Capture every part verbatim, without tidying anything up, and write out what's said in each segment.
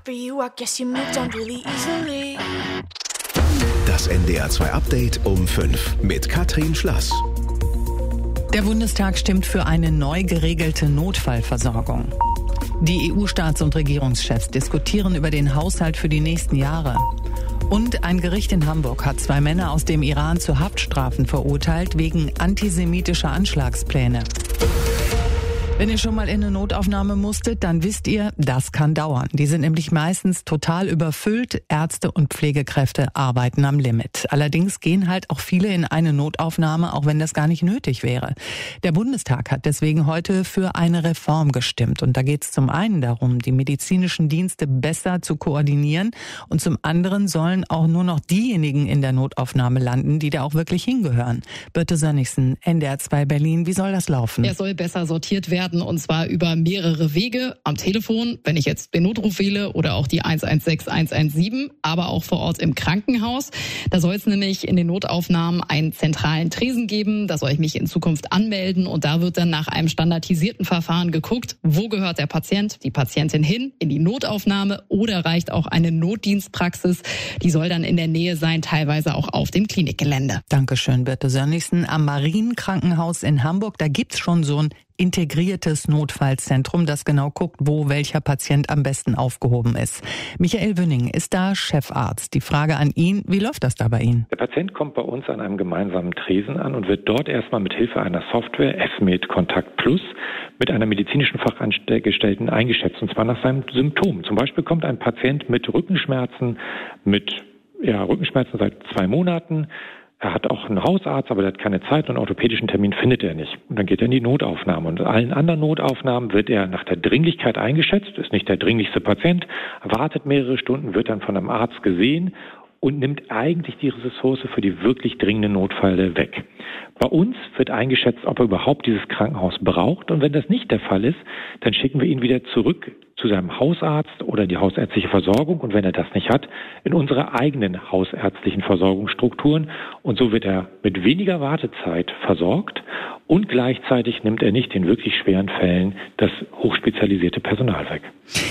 Das N D R zwei Update um fünf mit Katrin Schlass. Der Bundestag stimmt für eine neu geregelte Notfallversorgung. Die E U-Staats- und Regierungschefs diskutieren über den Haushalt für die nächsten Jahre. Und ein Gericht in Hamburg hat zwei Männer aus dem Iran zu Haftstrafen verurteilt wegen antisemitischer Anschlagspläne. Wenn ihr schon mal in eine Notaufnahme musstet, dann wisst ihr, das kann dauern. Die sind nämlich meistens total überfüllt. Ärzte und Pflegekräfte arbeiten am Limit. Allerdings gehen halt auch viele in eine Notaufnahme, auch wenn das gar nicht nötig wäre. Der Bundestag hat deswegen heute für eine Reform gestimmt. Und da geht es zum einen darum, die medizinischen Dienste besser zu koordinieren. Und zum anderen sollen auch nur noch diejenigen in der Notaufnahme landen, die da auch wirklich hingehören. Birte Sönnigsen, N D R zwei Berlin. Wie soll das laufen? Er soll besser sortiert werden. Und zwar über mehrere Wege am Telefon, wenn ich jetzt den Notruf wähle oder auch die eins eins sechs eins eins sieben, aber auch vor Ort im Krankenhaus. Da soll es nämlich in den Notaufnahmen einen zentralen Tresen geben. Da soll ich mich in Zukunft anmelden und da wird dann nach einem standardisierten Verfahren geguckt, wo gehört der Patient, die Patientin hin, in die Notaufnahme oder reicht auch eine Notdienstpraxis. Die soll dann in der Nähe sein, teilweise auch auf dem Klinikgelände. Dankeschön, Birte Sönnigsen. Am Marienkrankenhaus in Hamburg, da gibt's schon so ein integriertes Notfallzentrum, das genau guckt, wo welcher Patient am besten aufgehoben ist. Michael Wünning ist da Chefarzt. Die Frage an ihn, wie läuft das da bei Ihnen? Der Patient kommt bei uns an einem gemeinsamen Tresen an und wird dort erstmal mit Hilfe einer Software, F M E D Kontakt Plus, mit einer medizinischen Fachangestellten eingeschätzt, und zwar nach seinen Symptomen. Zum Beispiel kommt ein Patient mit Rückenschmerzen, mit ja, Rückenschmerzen seit zwei Monaten. Er hat auch einen Hausarzt, aber der hat keine Zeit und einen orthopädischen Termin findet er nicht. Und dann geht er in die Notaufnahme. Und in allen anderen Notaufnahmen wird er nach der Dringlichkeit eingeschätzt, ist nicht der dringlichste Patient, wartet mehrere Stunden, wird dann von einem Arzt gesehen und nimmt eigentlich die Ressource für die wirklich dringenden Notfälle weg. Bei uns wird eingeschätzt, ob er überhaupt dieses Krankenhaus braucht. Und wenn das nicht der Fall ist, dann schicken wir ihn wieder zurück zu seinem Hausarzt oder die hausärztliche Versorgung. Und wenn er das nicht hat, in unsere eigenen hausärztlichen Versorgungsstrukturen. Und so wird er mit weniger Wartezeit versorgt. Und gleichzeitig nimmt er nicht in wirklich schweren Fällen das hochspezialisierte Personal weg.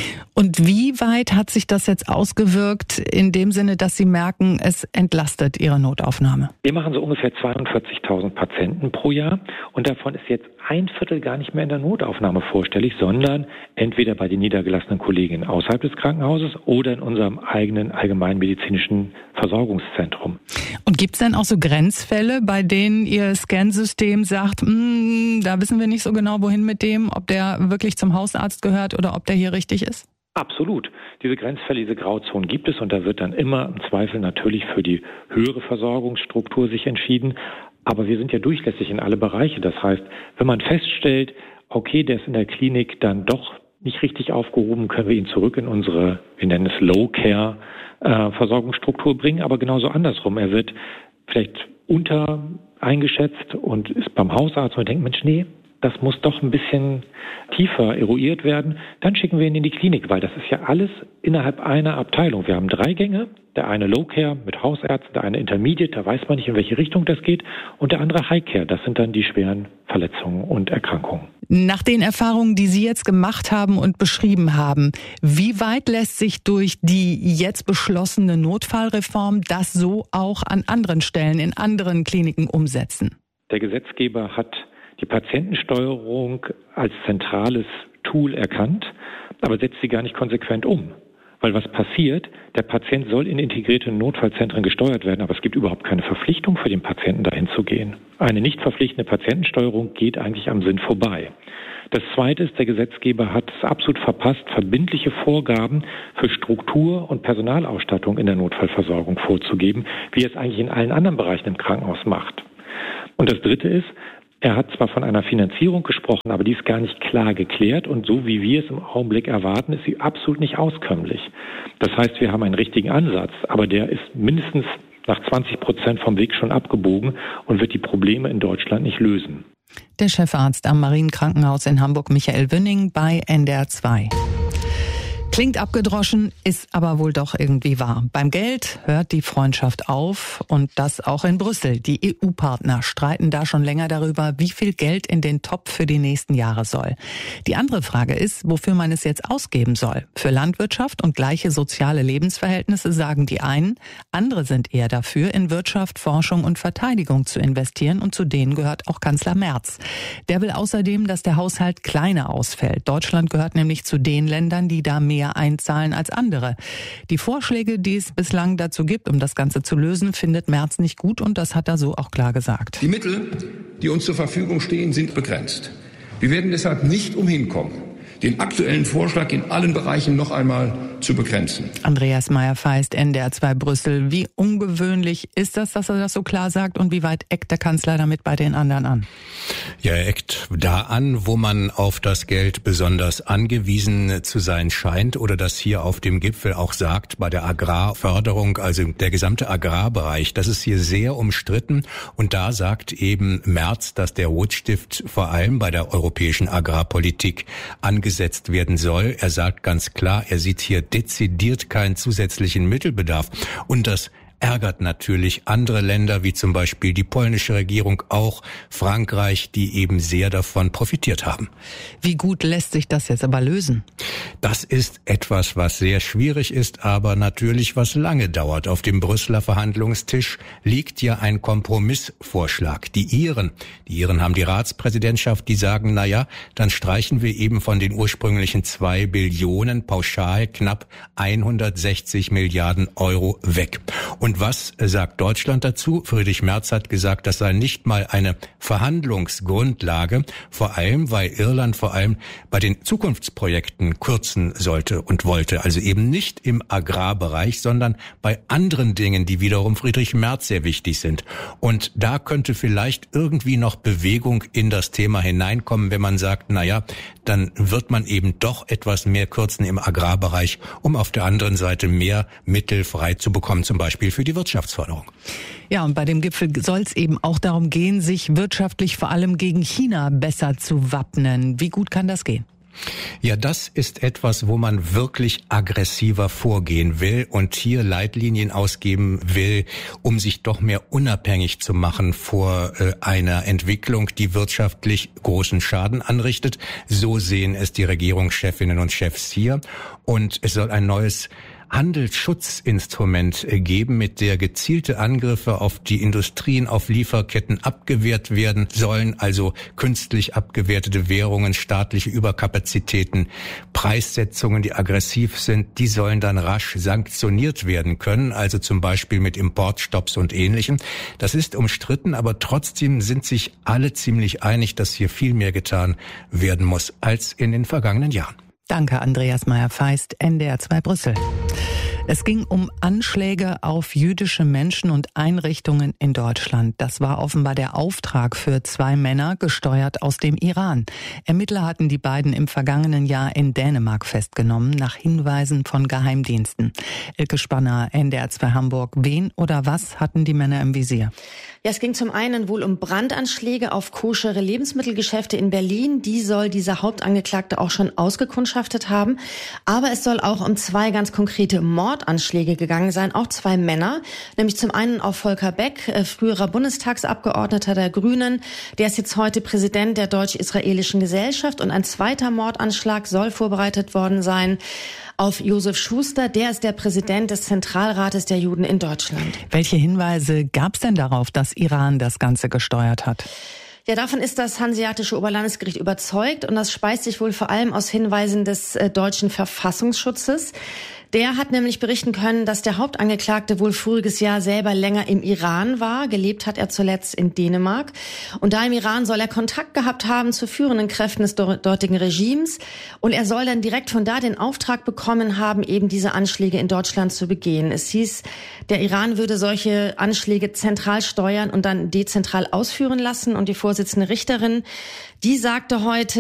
Und wie weit hat sich das jetzt ausgewirkt, in dem Sinne, dass Sie merken, es entlastet Ihre Notaufnahme? Wir machen so ungefähr zweiundvierzigtausend Patienten pro Jahr und davon ist jetzt ein Viertel gar nicht mehr in der Notaufnahme vorstellig, sondern entweder bei den niedergelassenen Kolleginnen außerhalb des Krankenhauses oder in unserem eigenen allgemeinmedizinischen Versorgungszentrum. Und gibt es denn auch so Grenzfälle, bei denen Ihr Scansystem sagt, da wissen wir nicht so genau, wohin mit dem, ob der wirklich zum Hausarzt gehört oder ob der hier richtig ist? Absolut. Diese Grenzfälle, diese Grauzonen gibt es und da wird dann immer im Zweifel natürlich für die höhere Versorgungsstruktur sich entschieden. Aber wir sind ja durchlässig in alle Bereiche. Das heißt, wenn man feststellt, okay, der ist in der Klinik dann doch nicht richtig aufgehoben, können wir ihn zurück in unsere, wir nennen es Low-Care, äh, Versorgungsstruktur bringen. Aber genauso andersrum. Er wird vielleicht unter eingeschätzt und ist beim Hausarzt und denkt, Mensch, nee, das muss doch ein bisschen tiefer eruiert werden. Dann schicken wir ihn in die Klinik, weil das ist ja alles innerhalb einer Abteilung. Wir haben drei Gänge, der eine Low Care mit Hausärzten, der eine Intermediate, da weiß man nicht, in welche Richtung das geht, und der andere High Care, das sind dann die schweren Verletzungen und Erkrankungen. Nach den Erfahrungen, die Sie jetzt gemacht haben und beschrieben haben, wie weit lässt sich durch die jetzt beschlossene Notfallreform das so auch an anderen Stellen, in anderen Kliniken umsetzen? Der Gesetzgeber hat die Patientensteuerung als zentrales Tool erkannt, aber setzt sie gar nicht konsequent um. Weil was passiert, der Patient soll in integrierte Notfallzentren gesteuert werden, aber es gibt überhaupt keine Verpflichtung für den Patienten, dahin zu gehen. Eine nicht verpflichtende Patientensteuerung geht eigentlich am Sinn vorbei. Das Zweite ist, der Gesetzgeber hat es absolut verpasst, verbindliche Vorgaben für Struktur und Personalausstattung in der Notfallversorgung vorzugeben, wie er es eigentlich in allen anderen Bereichen im Krankenhaus macht. Und das Dritte ist, er hat zwar von einer Finanzierung gesprochen, aber die ist gar nicht klar geklärt und so wie wir es im Augenblick erwarten, ist sie absolut nicht auskömmlich. Das heißt, wir haben einen richtigen Ansatz, aber der ist mindestens nach zwanzig Prozent vom Weg schon abgebogen und wird die Probleme in Deutschland nicht lösen. Der Chefarzt am Marienkrankenhaus in Hamburg, Michael Wünning, bei N D R zwei. Klingt abgedroschen, ist aber wohl doch irgendwie wahr. Beim Geld hört die Freundschaft auf und das auch in Brüssel. Die E U-Partner streiten da schon länger darüber, wie viel Geld in den Topf für die nächsten Jahre soll. Die andere Frage ist, wofür man es jetzt ausgeben soll. Für Landwirtschaft und gleiche soziale Lebensverhältnisse sagen die einen, andere sind eher dafür, in Wirtschaft, Forschung und Verteidigung zu investieren und zu denen gehört auch Kanzler Merz. Der will außerdem, dass der Haushalt kleiner ausfällt. Deutschland gehört nämlich zu den Ländern, die da mehr einzahlen als andere. Die Vorschläge, die es bislang dazu gibt, um das Ganze zu lösen, findet Merz nicht gut und das hat er so auch klar gesagt. Die Mittel, die uns zur Verfügung stehen, sind begrenzt. Wir werden deshalb nicht umhin kommen, den aktuellen Vorschlag in allen Bereichen noch einmal zu begrenzen. Andreas Meyer-Feist, N D R zwei Brüssel. Wie ungewöhnlich ist das, dass er das so klar sagt und wie weit eckt der Kanzler damit bei den anderen an? Ja, er eckt da an, wo man auf das Geld besonders angewiesen zu sein scheint oder das hier auf dem Gipfel auch sagt, bei der Agrarförderung, also der gesamte Agrarbereich, das ist hier sehr umstritten und da sagt eben Merz, dass der Rotstift vor allem bei der europäischen Agrarpolitik angesetzt werden soll. Er sagt ganz klar, er sieht hier dezidiert keinen zusätzlichen Mittelbedarf und das ärgert natürlich andere Länder, wie zum Beispiel die polnische Regierung, auch Frankreich, die eben sehr davon profitiert haben. Wie gut lässt sich das jetzt aber lösen? Das ist etwas, was sehr schwierig ist, aber natürlich was lange dauert. Auf dem Brüsseler Verhandlungstisch liegt ja ein Kompromissvorschlag. Die Iren, die Iren haben die Ratspräsidentschaft, die sagen, na ja, dann streichen wir eben von den ursprünglichen zwei Billionen pauschal knapp hundertsechzig Milliarden Euro weg. Und Und was sagt Deutschland dazu? Friedrich Merz hat gesagt, das sei nicht mal eine Verhandlungsgrundlage, vor allem, weil Irland vor allem bei den Zukunftsprojekten kürzen sollte und wollte. Also eben nicht im Agrarbereich, sondern bei anderen Dingen, die wiederum Friedrich Merz sehr wichtig sind. Und da könnte vielleicht irgendwie noch Bewegung in das Thema hineinkommen, wenn man sagt, na ja, dann wird man eben doch etwas mehr kürzen im Agrarbereich, um auf der anderen Seite mehr Mittel frei zu bekommen, zum Beispiel für die Wirtschaftsförderung. Ja, und bei dem Gipfel soll es eben auch darum gehen, sich wirtschaftlich vor allem gegen China besser zu wappnen. Wie gut kann das gehen? Ja, das ist etwas, wo man wirklich aggressiver vorgehen will und hier Leitlinien ausgeben will, um sich doch mehr unabhängig zu machen vor äh, einer Entwicklung, die wirtschaftlich großen Schaden anrichtet. So sehen es die Regierungschefinnen und Chefs hier. Und es soll ein neues Handelsschutzinstrument geben, mit der gezielte Angriffe auf die Industrien, auf Lieferketten abgewehrt werden sollen, also künstlich abgewertete Währungen, staatliche Überkapazitäten, Preissetzungen, die aggressiv sind, die sollen dann rasch sanktioniert werden können, also zum Beispiel mit Importstopps und Ähnlichem. Das ist umstritten, aber trotzdem sind sich alle ziemlich einig, dass hier viel mehr getan werden muss als in den vergangenen Jahren. Danke, Andreas Meyer-Feist, N D R zwei Brüssel. Es ging um Anschläge auf jüdische Menschen und Einrichtungen in Deutschland. Das war offenbar der Auftrag für zwei Männer, gesteuert aus dem Iran. Ermittler hatten die beiden im vergangenen Jahr in Dänemark festgenommen, nach Hinweisen von Geheimdiensten. Elke Spanner, N D R zwei Hamburg. Wen oder was hatten die Männer im Visier? Ja, es ging zum einen wohl um Brandanschläge auf koschere Lebensmittelgeschäfte in Berlin. Die soll dieser Hauptangeklagte auch schon ausgekundschaftet haben. Aber es soll auch um zwei ganz konkrete Mordanschläge gegangen sein, auch zwei Männer. Nämlich zum einen auf Volker Beck, früherer Bundestagsabgeordneter der Grünen. Der ist jetzt heute Präsident der Deutsch-Israelischen Gesellschaft. Und ein zweiter Mordanschlag soll vorbereitet worden sein auf Josef Schuster. Der ist der Präsident des Zentralrates der Juden in Deutschland. Welche Hinweise gab es denn darauf, dass Iran das Ganze gesteuert hat? Ja, davon ist das Hanseatische Oberlandesgericht überzeugt und das speist sich wohl vor allem aus Hinweisen des äh, deutschen Verfassungsschutzes. Der hat nämlich berichten können, dass der Hauptangeklagte wohl voriges Jahr selber länger im Iran war. Gelebt hat er zuletzt in Dänemark. Und da im Iran soll er Kontakt gehabt haben zu führenden Kräften des dortigen Regimes. Und er soll dann direkt von da den Auftrag bekommen haben, eben diese Anschläge in Deutschland zu begehen. Es hieß, der Iran würde solche Anschläge zentral steuern und dann dezentral ausführen lassen. Und die Vorsitzende Richterin, die sagte heute,